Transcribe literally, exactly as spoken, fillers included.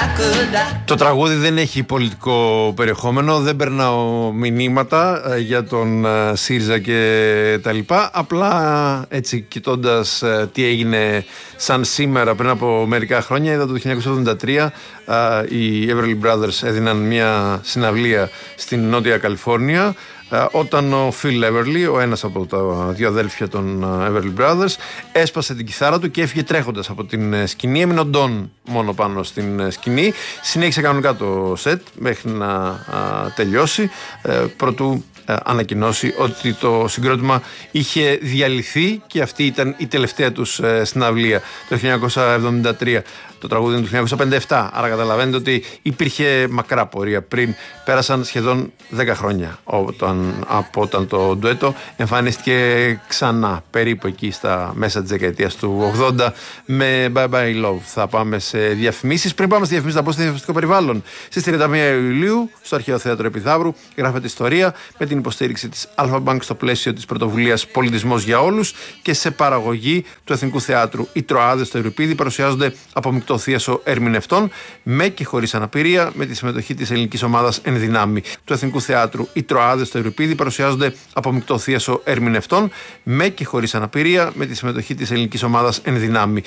Το τραγούδι δεν έχει πολιτικό περιεχόμενο, δεν περνάω μηνύματα για τον ΣΥΡΙΖΑ και τα λοιπά. Απλά έτσι κοιτώντας τι έγινε σαν σήμερα πριν από μερικά χρόνια, είδα το χίλια εννιακόσια εβδομήντα τρία οι Everly Brothers έδιναν μια συναυλία στην Νότια Καλιφόρνια, όταν ο Phil Everly, ο ένας από τα δύο αδέλφια των Everly Brothers, έσπασε την κιθάρα του και έφυγε τρέχοντας από την σκηνή. Έμεινε ο Don μόνο πάνω στην σκηνή. Συνέχισε κανονικά το σετ μέχρι να α, τελειώσει, ε, προτού ε, ανακοινώσει ότι το συγκρότημα είχε διαλυθεί και αυτή ήταν η τελευταία τους ε, συναυλία το χίλια εννιακόσια εβδομήντα τρία. Το τραγούδι είναι του χίλια εννιακόσια πενήντα επτά, άρα καταλαβαίνετε ότι υπήρχε μακρά πορεία πριν. Πέρασαν σχεδόν δέκα χρόνια όταν, από όταν το ντουέτο εμφανίστηκε ξανά, περίπου εκεί στα μέσα της δεκαετίας του ογδόντα, με Bye Bye Love. Θα πάμε σε διαφημίσεις. Πριν πάμε σε διαφημίσεις, θα πω στο διαφημιστικό περιβάλλον. Στις τριάντα μία Ιουλίου, στο Αρχαίο Θέατρο Επιδαύρου, γράφεται ιστορία με την υποστήριξη της Alpha Bank στο πλαίσιο της πρωτοβουλίας Πολιτισμός για Όλους και σε παραγωγή του Εθνικού Θεάτρου. Οι Τροάδες στο Ευρυπίδι παρουσιάζονται από το θίασο ερμηνευτών με και χωρίς αναπηρία, με τη συμμετοχή της ελληνικής ομάδας Εν Δυνάμει του Εθνικού Θεάτρου. Οι Τροάδες στο Ευρυπίδι παρουσιάζονται από μεικτό θίασο ερμηνευτών με και χωρίς αναπηρία, με τη συμμετοχή της ελληνικής ομάδας Εν Δυνάμει